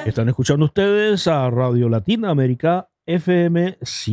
Están escuchando ustedes a Radio Latinoamérica FM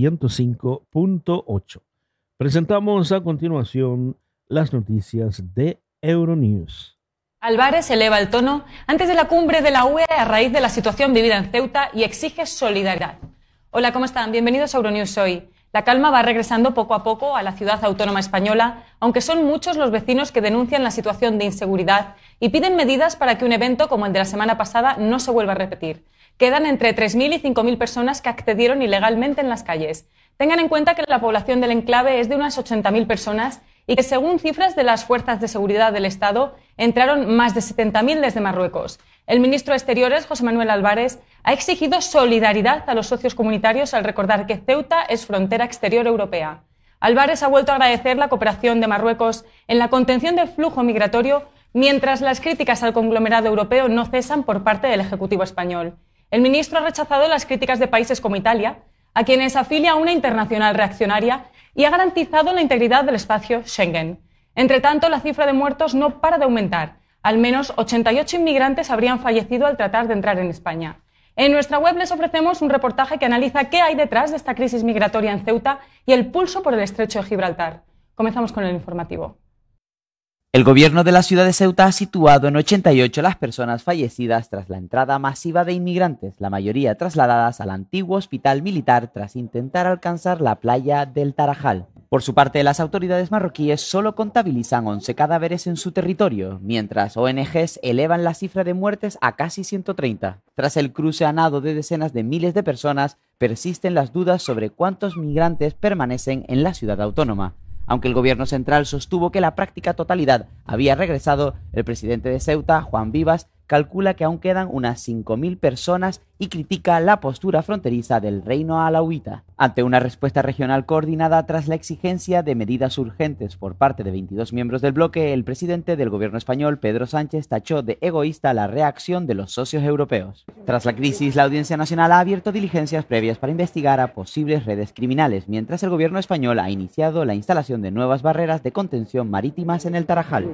105.8. Presentamos a continuación las noticias de Euronews. Álvarez eleva el tono antes de la cumbre de la UE a raíz de la situación vivida en Ceuta y exige solidaridad. Hola, ¿cómo están? Bienvenidos a Euronews hoy. La calma va regresando poco a poco a la ciudad autónoma española, aunque son muchos los vecinos que denuncian la situación de inseguridad y piden medidas para que un evento como el de la semana pasada no se vuelva a repetir. Quedan entre 3.000 y 5.000 personas que accedieron ilegalmente en las calles. Tengan en cuenta que la población del enclave es de unas 80.000 personas y que, según cifras de las fuerzas de seguridad del Estado, entraron más de 70.000 desde Marruecos. El ministro de Exteriores, José Manuel Álvarez, ha exigido solidaridad a los socios comunitarios al recordar que Ceuta es frontera exterior europea. Álvarez ha vuelto a agradecer la cooperación de Marruecos en la contención del flujo migratorio, mientras las críticas al conglomerado europeo no cesan por parte del Ejecutivo español. El ministro ha rechazado las críticas de países como Italia, a quienes afilia a una internacional reaccionaria, y ha garantizado la integridad del espacio Schengen. Entre tanto, la cifra de muertos no para de aumentar. Al menos 88 inmigrantes habrían fallecido al tratar de entrar en España. En nuestra web les ofrecemos un reportaje que analiza qué hay detrás de esta crisis migratoria en Ceuta y el pulso por el estrecho de Gibraltar. Comenzamos con el informativo. El gobierno de la ciudad de Ceuta ha situado en 88 las personas fallecidas tras la entrada masiva de inmigrantes, la mayoría trasladadas al antiguo hospital militar tras intentar alcanzar la playa del Tarajal. Por su parte, las autoridades marroquíes solo contabilizan 11 cadáveres en su territorio, mientras ONGs elevan la cifra de muertes a casi 130. Tras el cruce a nado de decenas de miles de personas, persisten las dudas sobre cuántos migrantes permanecen en la ciudad autónoma. Aunque el gobierno central sostuvo que la práctica totalidad había regresado, el presidente de Ceuta, Juan Vivas, calcula que aún quedan unas 5.000 personas y critica la postura fronteriza del reino alauita. Ante una respuesta regional coordinada tras la exigencia de medidas urgentes por parte de 22 miembros del bloque, el presidente del gobierno español, Pedro Sánchez, tachó de egoísta la reacción de los socios europeos. Tras la crisis, la Audiencia Nacional ha abierto diligencias previas para investigar a posibles redes criminales, mientras el gobierno español ha iniciado la instalación de nuevas barreras de contención marítimas en el Tarajal.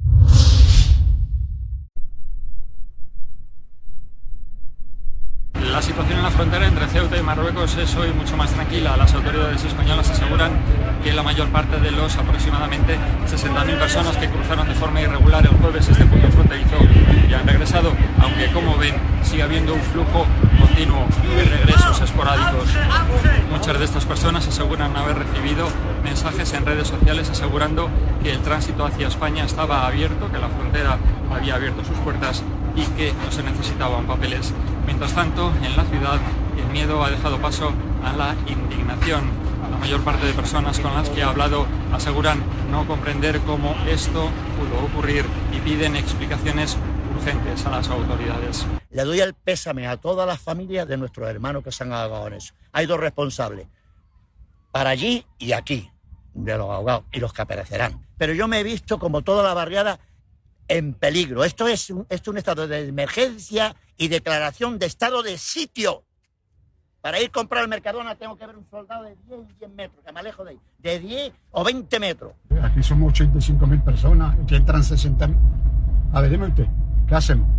La situación en la frontera entre Ceuta y Marruecos es hoy mucho más tranquila. Las autoridades españolas aseguran que la mayor parte de los aproximadamente 60.000 personas que cruzaron de forma irregular el jueves este punto fronterizo ya han regresado, aunque, como ven, sigue habiendo un flujo continuo de regresos esporádicos. Muchas de estas personas aseguran haber recibido mensajes en redes sociales asegurando que el tránsito hacia España estaba abierto, que la frontera había abierto sus puertas y que no se necesitaban papeles. Mientras tanto, en la ciudad, el miedo ha dejado paso a la indignación. La mayor parte de personas con las que he hablado aseguran no comprender cómo esto pudo ocurrir y piden explicaciones urgentes a las autoridades. Le doy el pésame a todas las familias de nuestros hermanos que se han ahogado en eso. Hay dos responsables, para allí y aquí, de los ahogados y los que perecerán. Pero yo me he visto como toda la barriada en peligro. Esto es un estado de emergencia y declaración de estado de sitio. Para ir a comprar al Mercadona tengo que ver un soldado de 10 y 10 metros, que me alejo de ahí, de 10 o 20 metros. Aquí somos 85.000 personas, aquí entran 60.000. A ver, dime usted, ¿qué hacemos?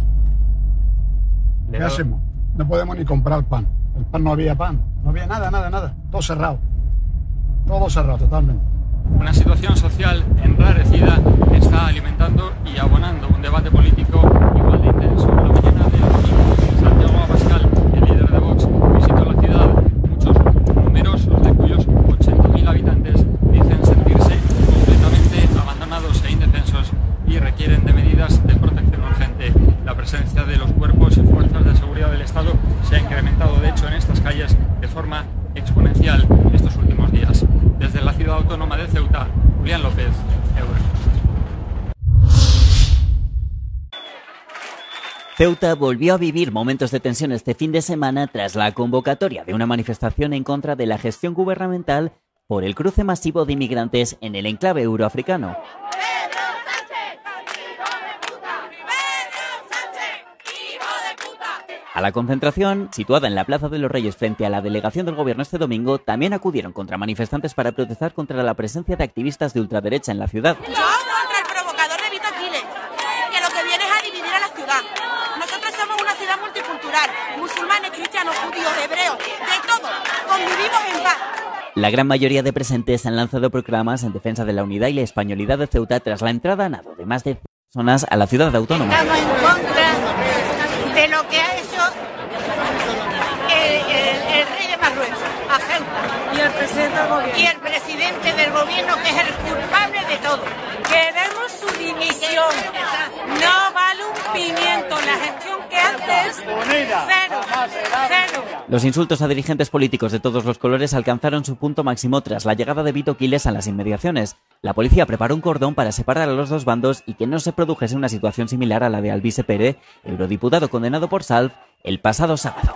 ¿Qué hacemos? No podemos ni comprar pan. El pan no había pan, no había nada. Todo cerrado totalmente. Una situación social enrarecida está alimentando y abonando un debate político igual de intenso. La mañana del domingo, Santiago Abascal, el líder de Vox, visitó la ciudad. Muchos numerosos de cuyos 80.000 habitantes dicen sentirse completamente abandonados e indefensos y requieren de medidas de protección urgente. La presencia de los cuerpos y fuerzas de seguridad del Estado se ha incrementado, de hecho, en estas calles de forma exponencial estos últimos días. Desde la ciudad autónoma de Ceuta, Julián López, Euronews. Ceuta volvió a vivir momentos de tensión este fin de semana tras la convocatoria de una manifestación en contra de la gestión gubernamental por el cruce masivo de inmigrantes en el enclave euroafricano. A la concentración, situada en la Plaza de los Reyes frente a la delegación del gobierno este domingo, también acudieron contramanifestantes para protestar contra la presencia de activistas de ultraderecha en la ciudad. Yo contra el provocador de Vito Aquiles, que lo que viene es a dividir a la ciudad. Nosotros somos una ciudad sociedad multicultural, musulmanes, cristianos, judíos, hebreos, de todo, convivimos en paz. La gran mayoría de presentes han lanzado proclamas en defensa de la unidad y la españolidad de Ceuta tras la entrada a nado de más de 100 personas a la ciudad autónoma. Estamos en contra de lo que ha hecho el rey de Marruecos, a Ceuta. Y el presidente del gobierno, que es el culpable de todo. Queremos su dimisión. No vale un pimiento. La gestión que hace es cero. Los insultos a dirigentes políticos de todos los colores alcanzaron su punto máximo tras la llegada de Vito Quiles a las inmediaciones. La policía preparó un cordón para separar a los dos bandos y que no se produjese una situación similar a la de Alvise Pérez, eurodiputado condenado por Salv el pasado sábado.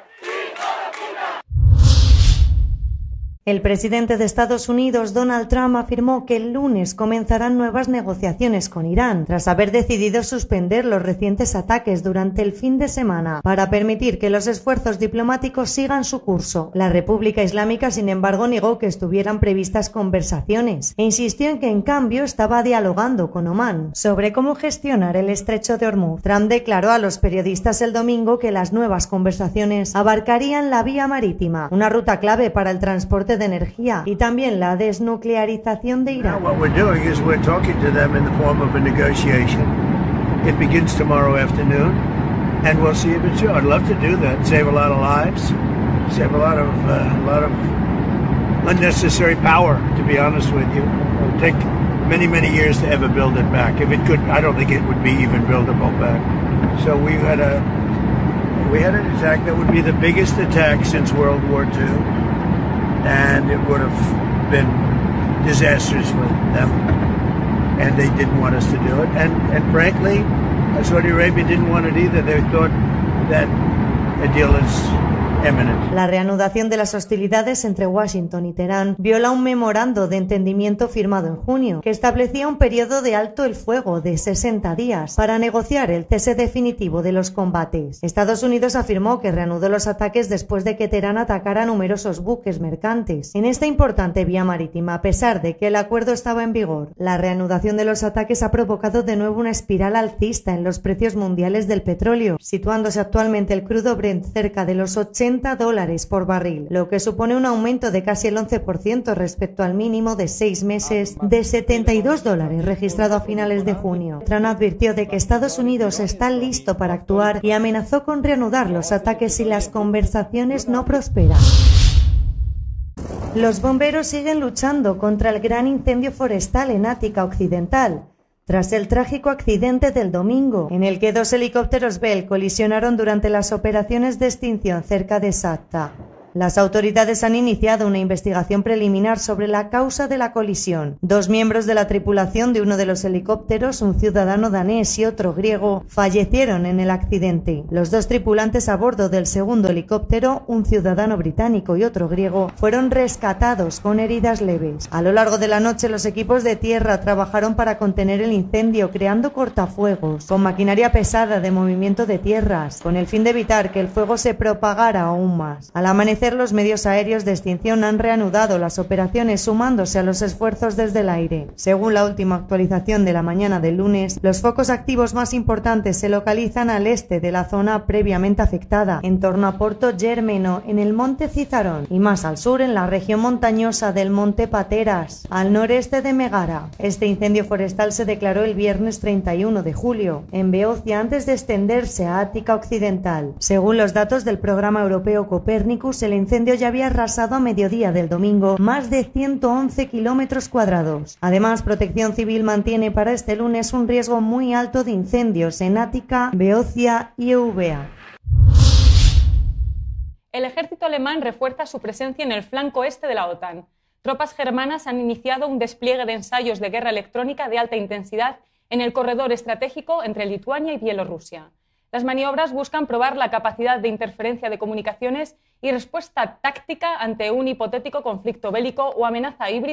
El presidente de Estados Unidos, Donald Trump, afirmó que el lunes comenzarán nuevas negociaciones con Irán, tras haber decidido suspender los recientes ataques durante el fin de semana para permitir que los esfuerzos diplomáticos sigan su curso. La República Islámica, sin embargo, negó que estuvieran previstas conversaciones e insistió en que, en cambio, estaba dialogando con Omán sobre cómo gestionar el estrecho de Hormuz. Trump declaró a los periodistas el domingo que las nuevas conversaciones abarcarían la vía marítima, una ruta clave para el transporte de energía, y también la desnuclearización de Irán. What we're doing is we're talking to them in the form of a negotiation. It begins tomorrow afternoon, and we'll see if it's true. I'd love to do that, save a lot of lives, save a lot of unnecessary power. To be honest with you, it would take many years to ever build it back. If it could, I don't think it would be even buildable back. So we had an attack that would be the biggest attack since World War II. And it would have been disastrous for them, and they didn't want us to do it. And frankly, Saudi Arabia didn't want it either. They thought that a deal is imminent. La reanudación de las hostilidades entre Washington y Teherán viola un memorando de entendimiento firmado en junio, que establecía un periodo de alto el fuego de 60 días para negociar el cese definitivo de los combates. Estados Unidos afirmó que reanudó los ataques después de que Teherán atacara numerosos buques mercantes en esta importante vía marítima, a pesar de que el acuerdo estaba en vigor. La reanudación de los ataques ha provocado de nuevo una espiral alcista en los precios mundiales del petróleo, situándose actualmente el crudo Brent cerca de los $80 por barril, lo que supone un aumento de casi el 11% respecto al mínimo de 6 meses de $72 registrado a finales de junio. Trump advirtió de que Estados Unidos está listo para actuar y amenazó con reanudar los ataques si las conversaciones no prosperan. Los bomberos siguen luchando contra el gran incendio forestal en Ática Occidental, tras el trágico accidente del domingo, en el que 2 helicópteros Bell colisionaron durante las operaciones de extinción cerca de Satta. Las autoridades han iniciado una investigación preliminar sobre la causa de la colisión. 2 miembros de la tripulación de uno de los helicópteros, un ciudadano danés y otro griego, fallecieron en el accidente. Los 2 tripulantes a bordo del segundo helicóptero, un ciudadano británico y otro griego, fueron rescatados con heridas leves. A lo largo de la noche, los equipos de tierra trabajaron para contener el incendio, creando cortafuegos con maquinaria pesada de movimiento de tierras, con el fin de evitar que el fuego se propagara aún más. Al amanecer, los medios aéreos de extinción han reanudado las operaciones, sumándose a los esfuerzos desde el aire. Según la última actualización de la mañana del lunes, los focos activos más importantes se localizan al este de la zona previamente afectada, en torno a Porto Germeno, en el monte Cizarón, y más al sur en la región montañosa del monte Pateras, al noreste de Megara. Este incendio forestal se declaró el viernes 31 de julio, en Beocia, antes de extenderse a Ática Occidental. Según los datos del programa europeo Copernicus, el incendio ya había arrasado a mediodía del domingo más de 111 kilómetros cuadrados. Además, Protección Civil mantiene para este lunes un riesgo muy alto de incendios en Ática, Beocia y Eubea. El ejército alemán refuerza su presencia en el flanco este de la OTAN. Tropas germanas han iniciado un despliegue de ensayos de guerra electrónica de alta intensidad en el corredor estratégico entre Lituania y Bielorrusia. Las maniobras buscan probar la capacidad de interferencia de comunicaciones y respuesta táctica ante un hipotético conflicto bélico o amenaza híbrida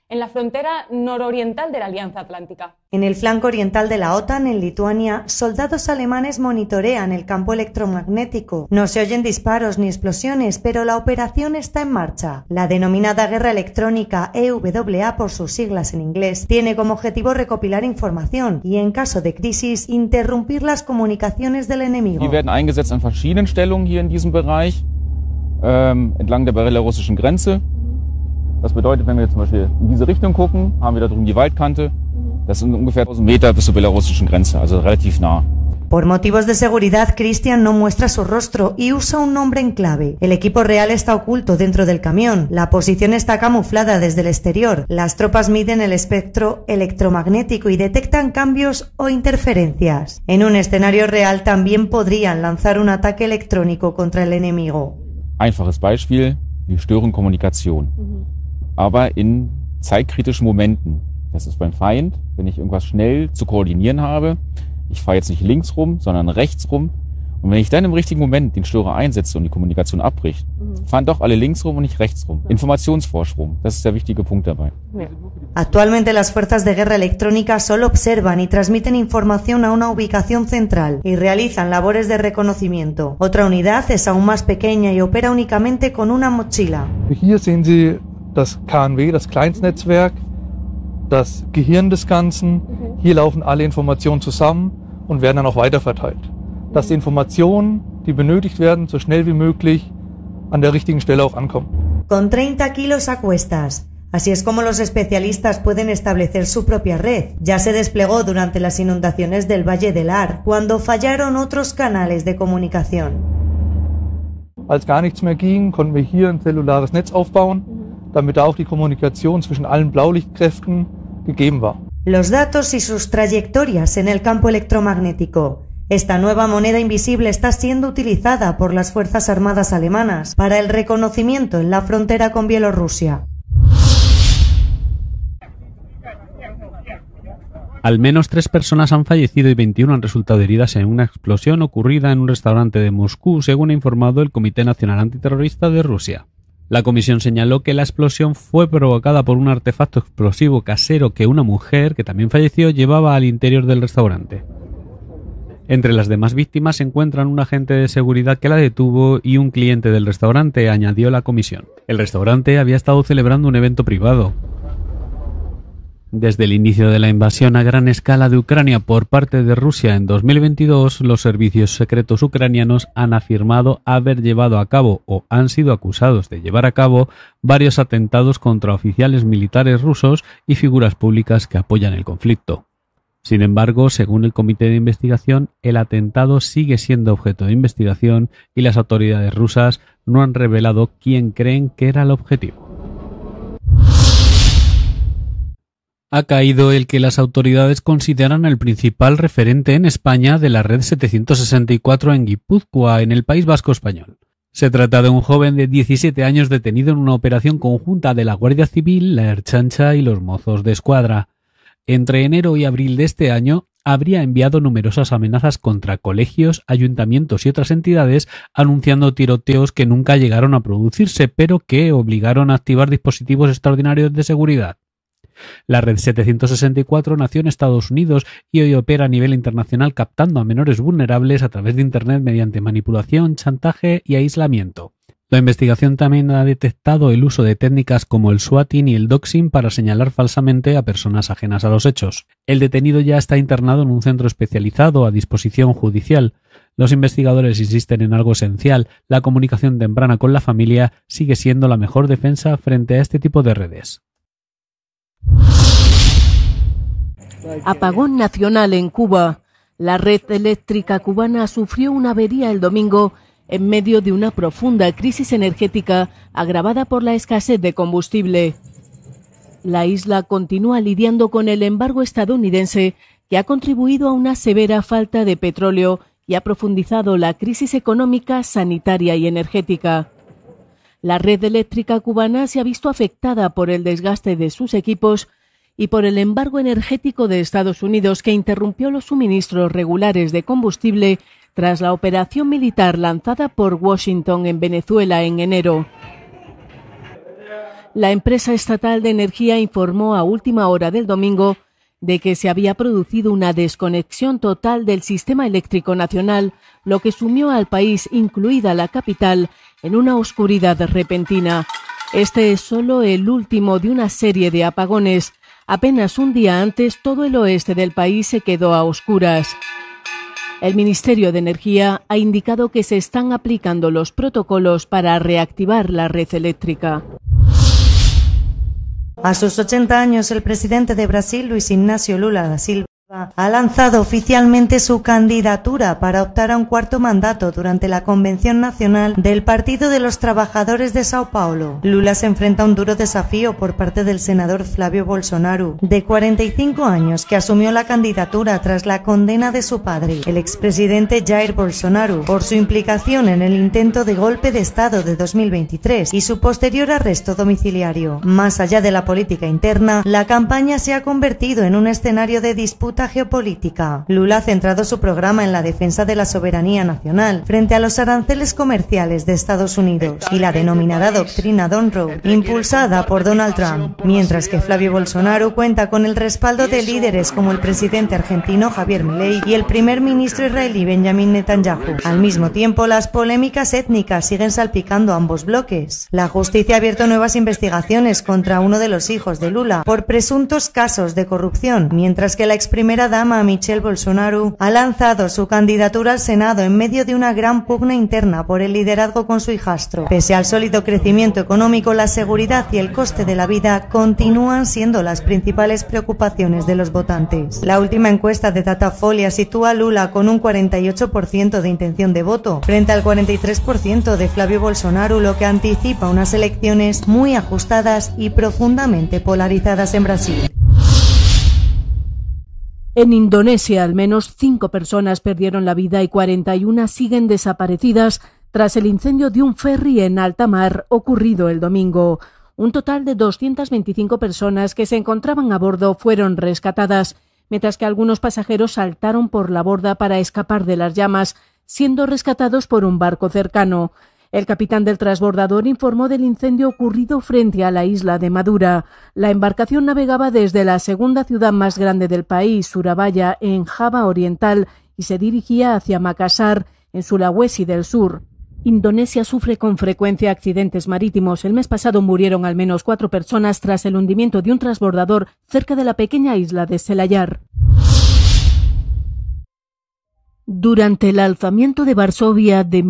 en la frontera nororiental de la Alianza Atlántica. En el flanco oriental de la OTAN, en Lituania, soldados alemanes monitorean el campo electromagnético. No se oyen disparos ni explosiones, pero la operación está en marcha. La denominada guerra electrónica, EWA por sus siglas en inglés, tiene como objetivo recopilar información y, en caso de crisis, interrumpir las comunicaciones del enemigo. Die werden eingesetzt an verschiedenen Stellungen hier in diesem Bereich, entlang der belarussischen Grenze. Das bedeutet, wenn wir jetzt zum Beispiel in diese Richtung gucken, haben wir da drüben die Waldkante. Das sind ungefähr 1000 Meter bis zur belarussischen Grenze, also relativ nah. Por motivos de seguridad, Christian no muestra su rostro y usa un nombre en clave. El equipo real está oculto dentro del camión. La posición está camuflada desde el exterior. Las tropas miden el espectro electromagnético y detectan cambios o interferencias. En un escenario real también podrían lanzar un ataque electrónico contra el enemigo. Einfaches Beispiel, wir stören Kommunikation. Aber in zeitkritischen Momenten. Das ist beim Feind, wenn ich irgendwas schnell zu koordinieren habe. Ich fahre jetzt nicht links rum, sondern rechts rum. Und wenn ich dann im richtigen Moment den Störer einsetze und die Kommunikation abbricht, fahren doch alle links rum und nicht rechts rum. Informationsvorsprung, das ist der wichtige Punkt dabei. Actualmente las fuerzas de guerra electrónica solo observan y transmiten información a una ubicación central y realizan labores de reconocimiento. Otra unidad es aún más pequeña y opera únicamente con una mochila. Hier sehen Sie das KNW, das Kleinstnetzwerk, das Gehirn des Ganzen. Hier laufen alle Informationen zusammen und werden dann auch weiterverteilt. Dass die Informationen, die benötigt werden, so schnell wie möglich an der richtigen Stelle auch ankommen. Con 30 kilos a cuestas. Así es como los especialistas pueden establecer su propia red. Ya se desplegó durante las inundaciones del Valle del Ar, cuando fallaron otros canales de comunicación. Als gar nichts mehr ging, konnten wir hier ein zellulares Netz aufbauen, damit auch die Kommunikation zwischen allen Blaulichtkräften gegeben war. Los datos y sus trayectorias en el campo electromagnético. Esta nueva moneda invisible está siendo utilizada por las Fuerzas Armadas alemanas para el reconocimiento en la frontera con Bielorrusia. Al menos 3 personas han fallecido y 21 han resultado heridas en una explosión ocurrida en un restaurante de Moscú, según ha informado el Comité Nacional Antiterrorista de Rusia. La comisión señaló que la explosión fue provocada por un artefacto explosivo casero que una mujer, que también falleció, llevaba al interior del restaurante. Entre las demás víctimas se encuentran un agente de seguridad que la detuvo y un cliente del restaurante, añadió la comisión. El restaurante había estado celebrando un evento privado. Desde el inicio de la invasión a gran escala de Ucrania por parte de Rusia en 2022, los servicios secretos ucranianos han afirmado haber llevado a cabo o han sido acusados de llevar a cabo varios atentados contra oficiales militares rusos y figuras públicas que apoyan el conflicto. Sin embargo, según el comité de investigación, el atentado sigue siendo objeto de investigación y las autoridades rusas no han revelado quién creen que era el objetivo. Ha caído el que las autoridades consideran el principal referente en España de la red 764 en Guipúzcoa, en el País Vasco español. Se trata de un joven de 17 años detenido en una operación conjunta de la Guardia Civil, la Ertzaintza y los Mozos de Escuadra. Entre enero y abril de este año habría enviado numerosas amenazas contra colegios, ayuntamientos y otras entidades, anunciando tiroteos que nunca llegaron a producirse, pero que obligaron a activar dispositivos extraordinarios de seguridad. La red 764 nació en Estados Unidos y hoy opera a nivel internacional captando a menores vulnerables a través de Internet mediante manipulación, chantaje y aislamiento. La investigación también ha detectado el uso de técnicas como el swatting y el doxing para señalar falsamente a personas ajenas a los hechos. El detenido ya está internado en un centro especializado a disposición judicial. Los investigadores insisten en algo esencial: la comunicación temprana con la familia sigue siendo la mejor defensa frente a este tipo de redes. Apagón nacional en Cuba. La red eléctrica cubana sufrió una avería el domingo en medio de una profunda crisis energética agravada por la escasez de combustible. La isla continúa lidiando con el embargo estadounidense que ha contribuido a una severa falta de petróleo y ha profundizado la crisis económica, sanitaria y energética. La red eléctrica cubana se ha visto afectada por el desgaste de sus equipos y por el embargo energético de Estados Unidos, que interrumpió los suministros regulares de combustible tras la operación militar lanzada por Washington en Venezuela en enero. La empresa estatal de energía informó a última hora del domingo de que se había producido una desconexión total del sistema eléctrico nacional, lo que sumió al país, incluida la capital, en una oscuridad repentina. Este es solo el último de una serie de apagones. Apenas un día antes, todo el oeste del país se quedó a oscuras. El Ministerio de Energía ha indicado que se están aplicando los protocolos para reactivar la red eléctrica. A sus 80 años, el presidente de Brasil, Luis Ignacio Lula da Silva, ha lanzado oficialmente su candidatura para optar a un cuarto mandato durante la Convención Nacional del Partido de los Trabajadores de Sao Paulo. Lula se enfrenta a un duro desafío por parte del senador Flávio Bolsonaro, de 45 años, que asumió la candidatura tras la condena de su padre, el expresidente Jair Bolsonaro, por su implicación en el intento de golpe de Estado de 2023 y su posterior arresto domiciliario. Más allá de la política interna, la campaña se ha convertido en un escenario de disputa geopolítica. Lula ha centrado su programa en la defensa de la soberanía nacional frente a los aranceles comerciales de Estados Unidos y la denominada doctrina Monroe, impulsada por Donald Trump, mientras que Flávio Bolsonaro cuenta con el respaldo de líderes como el presidente argentino Javier Milei y el primer ministro israelí Benjamin Netanyahu. Al mismo tiempo, las polémicas étnicas siguen salpicando a ambos bloques. La justicia ha abierto nuevas investigaciones contra uno de los hijos de Lula por presuntos casos de corrupción, mientras que la ex primera dama Michelle Bolsonaro ha lanzado su candidatura al Senado en medio de una gran pugna interna por el liderazgo con su hijastro. Pese al sólido crecimiento económico, la seguridad y el coste de la vida continúan siendo las principales preocupaciones de los votantes. La última encuesta de Datafolia sitúa a Lula con un 48% de intención de voto, frente al 43% de Flávio Bolsonaro, lo que anticipa unas elecciones muy ajustadas y profundamente polarizadas en Brasil. En Indonesia, al menos 5 personas perdieron la vida y 41 siguen desaparecidas tras el incendio de un ferry en alta mar ocurrido el domingo. Un total de 225 personas que se encontraban a bordo fueron rescatadas, mientras que algunos pasajeros saltaron por la borda para escapar de las llamas, siendo rescatados por un barco cercano. El capitán del transbordador informó del incendio ocurrido frente a la isla de Madura. La embarcación navegaba desde la segunda ciudad más grande del país, Surabaya, en Java Oriental, y se dirigía hacia Makassar, en Sulawesi del Sur. Indonesia sufre con frecuencia accidentes marítimos. El mes pasado murieron al menos 4 personas tras el hundimiento de un transbordador cerca de la pequeña isla de Selayar. Durante el alzamiento de Varsovia de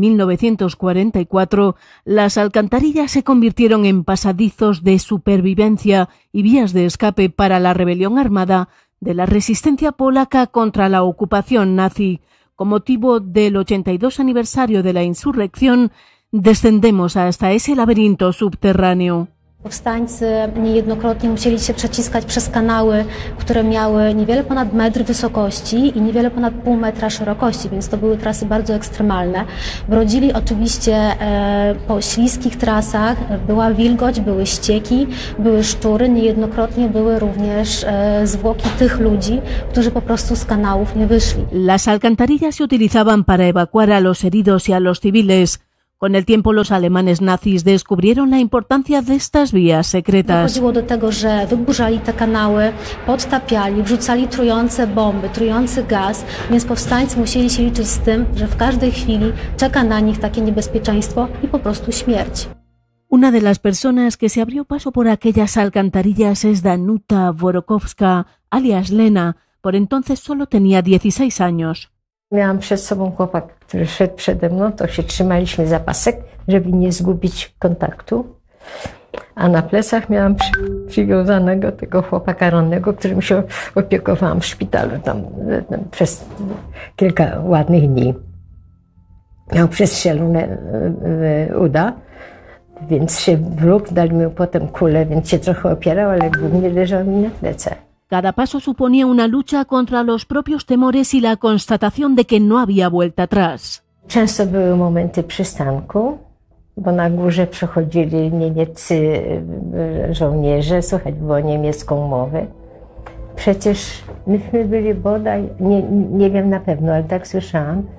1944, las alcantarillas se convirtieron en pasadizos de supervivencia y vías de escape para la rebelión armada de la resistencia polaca contra la ocupación nazi. Con motivo del 82 aniversario de la insurrección, descendemos hasta ese laberinto subterráneo. Powstańcy niejednokrotnie musieli się przeciskać przez kanały, które miały niewiele ponad metr wysokości i niewiele ponad pół metra szerokości, więc to były trasy bardzo ekstremalne. Brodzili oczywiście po śliskich trasach, była wilgoć, były ścieki, były szczury, niejednokrotnie były również zwłoki tych ludzi, którzy po prostu z kanałów nie wyszli. Las alcantarillas se utilizaban para evacuar a los heridos y a los civiles. Con el tiempo, los alemanes nazis descubrieron la importancia de estas vías secretas. Dochodziło do tego, że wyburzali te kanały, podtapiali, wrzucali trujące bomby, trujący gaz, więc powstańcy musieli się liczyć z tym, że w każdej chwili czeka na nich takie niebezpieczeństwo i po prostu śmierć. Una de las personas que se abrió paso por aquellas alcantarillas es Danuta Worokowska, alias Lena. Por entonces solo tenía 16 años. Miałam przed sobą chłopaka, który szedł przede mną, to się trzymaliśmy za pasek, żeby nie zgubić kontaktu. A na plecach miałam przywiązanego tego chłopaka rannego, którym się opiekowałam w szpitalu tam przez kilka ładnych dni. Miał przestrzelone uda, więc się wlókł, dali mi potem kulę, więc się trochę opierał, ale głównie leżał mi na plecach. Cada paso suponía una lucha contra los propios temores y la constatación de que no había vuelta atrás. Często były momenty przystanku, bo na górze przechodzili niemieccy żołnierze, słychać było niemiecką mowę. Przecież myśmy byli bodaj, nie wiem na pewno, ale tak słyszałam,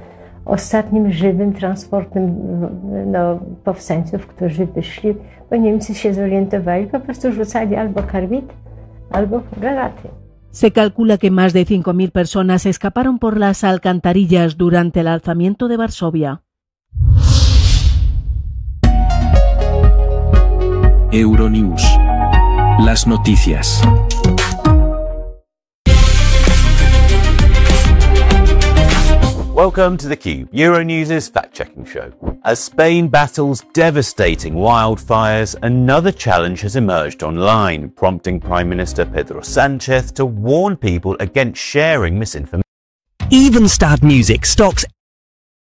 ostatnim żywym transportem powstańców, którzy wyszli, bo Niemcy się zorientowali, po prostu rzucali albo karbid, albo granaty. Se calcula que más de 5.000 personas escaparon por las alcantarillas durante el alzamiento de Varsovia. Euronews. Las noticias. Welcome to theCUBE, Euronews' fact-checking show. As Spain battles devastating wildfires, another challenge has emerged online, prompting Prime Minister Pedro Sánchez to warn people against sharing misinformation. Evenstad Music stocks